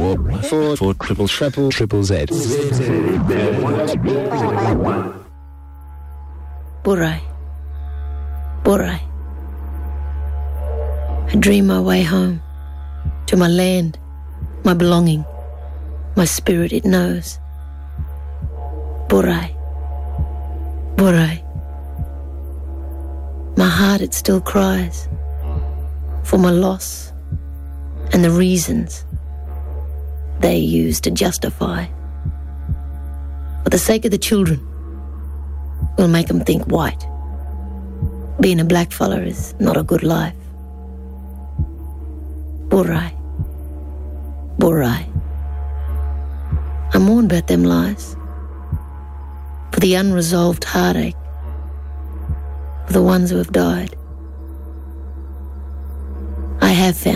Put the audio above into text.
4 triple Z. Burai. Burai. I dream my way home, to my land, my belonging, my spirit it knows. Burai. Burai. My heart it still cries for my loss and the reasons they use to justify. For the sake of the children, we'll make them think white. Being a black fella is not a good life. Burai. Burai. I mourn about them lies, for the unresolved heartache, for the ones who have died. I have found